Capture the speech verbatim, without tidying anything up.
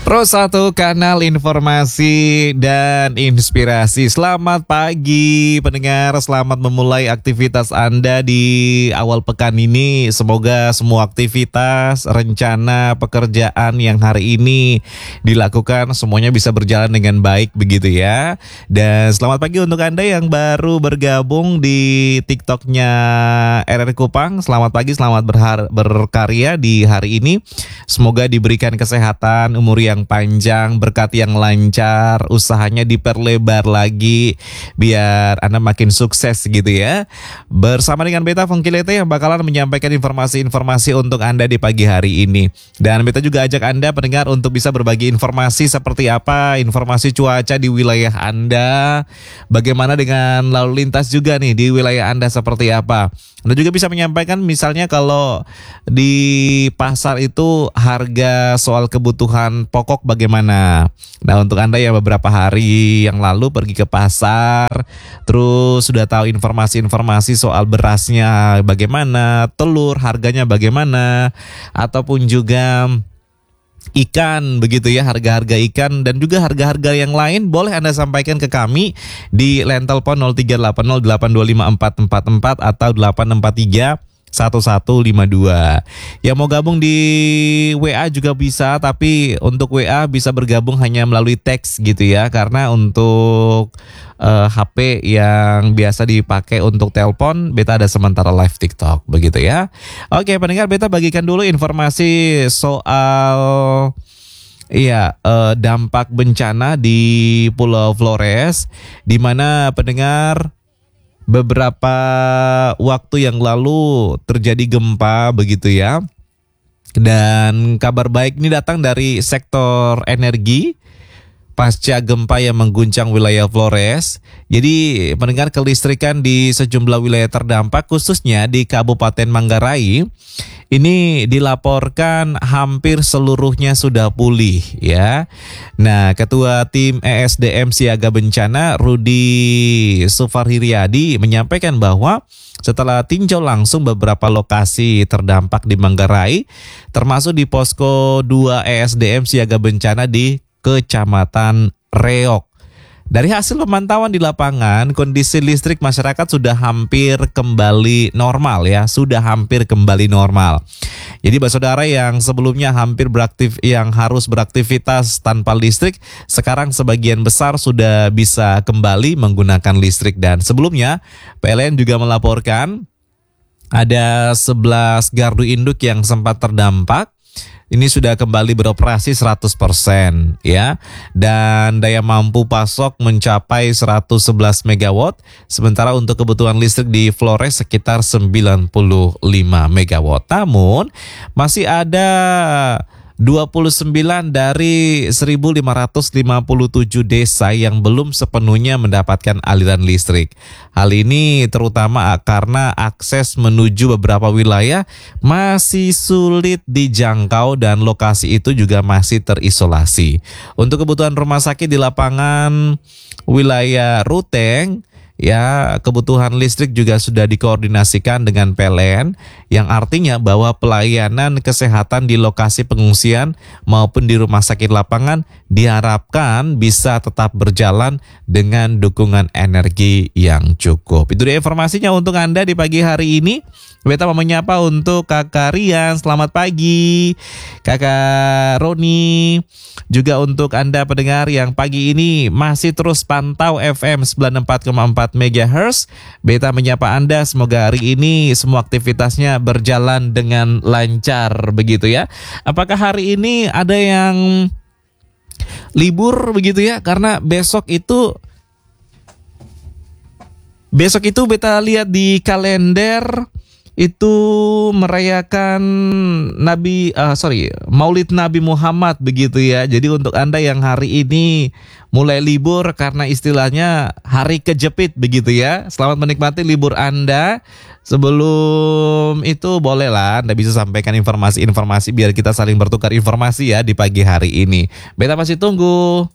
Pro satu kanal informasi dan inspirasi. Selamat pagi pendengar, selamat memulai aktivitas Anda di awal pekan ini. Semoga semua aktivitas, rencana, pekerjaan yang hari ini dilakukan semuanya bisa berjalan dengan baik begitu ya. Dan selamat pagi untuk Anda yang baru bergabung di TikToknya R R Kupang. Selamat pagi, selamat berhar- berkarya di hari ini. Semoga diberikan kesehatan, umur yang panjang, berkat yang lancar, usahanya diperlebar lagi biar Anda makin sukses gitu ya. Bersama dengan Beta Fengkilete yang bakalan menyampaikan informasi-informasi untuk Anda di pagi hari ini. Dan Beta juga ajak Anda pendengar untuk bisa berbagi informasi seperti apa, informasi cuaca di wilayah Anda, bagaimana dengan lalu lintas juga nih di wilayah Anda seperti apa. Anda juga bisa menyampaikan misalnya kalau di pasar itu harga soal kebutuhan pokok bagaimana. Nah, untuk Anda yang beberapa hari yang lalu pergi ke pasar, terus sudah tahu informasi-informasi soal berasnya bagaimana, telur harganya bagaimana, ataupun juga ikan begitu ya, harga-harga ikan dan juga harga-harga yang lain, boleh Anda sampaikan ke kami di line telepon nol tiga delapan nol delapan dua lima empat empat empat atau delapan empat tiga satu satu lima dua. Yang mau gabung di W A juga bisa, tapi untuk W A bisa bergabung hanya melalui teks gitu ya, karena untuk uh, H P yang biasa dipakai untuk telepon, Beta ada sementara live TikTok begitu ya. Oke pendengar, Beta bagikan dulu informasi soal Iya, eh, dampak bencana di Pulau Flores, di mana pendengar beberapa waktu yang lalu terjadi gempa begitu ya. Dan kabar baik ini datang dari sektor energi pasca gempa yang mengguncang wilayah Flores. Jadi pendengar, kelistrikan di sejumlah wilayah terdampak khususnya di Kabupaten Manggarai ini dilaporkan hampir seluruhnya sudah pulih ya. Nah, Ketua Tim E S D M Siaga Bencana Rudi Sufarhiriadi menyampaikan bahwa setelah tinjau langsung beberapa lokasi terdampak di Manggarai, termasuk di Posko dua E S D M Siaga Bencana di Kecamatan Reok. Dari hasil pemantauan di lapangan, kondisi listrik masyarakat sudah hampir kembali normal ya, sudah hampir kembali normal. Jadi bagi saudara yang sebelumnya hampir beraktif, yang harus beraktivitas tanpa listrik, sekarang sebagian besar sudah bisa kembali menggunakan listrik. Dan sebelumnya P L N juga melaporkan ada sebelas gardu induk yang sempat terdampak. Ini sudah kembali beroperasi seratus persen ya. Dan daya mampu pasok mencapai seratus sebelas megawatt. Sementara untuk kebutuhan listrik di Flores sekitar sembilan puluh lima megawatt. Namun masih ada dua puluh sembilan dari seribu lima ratus lima puluh tujuh desa yang belum sepenuhnya mendapatkan aliran listrik. Hal ini terutama karena akses menuju beberapa wilayah masih sulit dijangkau dan lokasi itu juga masih terisolasi. Untuk kebutuhan rumah sakit di lapangan wilayah Ruteng, ya, kebutuhan listrik juga sudah dikoordinasikan dengan P L N, yang artinya bahwa pelayanan kesehatan di lokasi pengungsian maupun di rumah sakit lapangan diharapkan bisa tetap berjalan dengan dukungan energi yang cukup. Itu dia informasinya untuk Anda di pagi hari ini. Beta mau menyapa untuk Kakak Rian, selamat pagi. Kakak Roni, juga untuk Anda pendengar yang pagi ini masih terus pantau F M sembilan puluh empat koma empat megahertz. Beta menyapa Anda, semoga hari ini semua aktivitasnya berjalan dengan lancar begitu ya. Apakah hari ini ada yang libur begitu ya? Karena besok itu Besok itu Beta lihat di kalender itu merayakan Nabi, uh, sorry, Maulid Nabi Muhammad begitu ya. Jadi untuk Anda yang hari ini mulai libur karena istilahnya hari kejepit begitu ya, selamat menikmati libur Anda. Sebelum itu bolehlah Anda bisa sampaikan informasi-informasi biar kita saling bertukar informasi ya di pagi hari ini. Beta masih tunggu.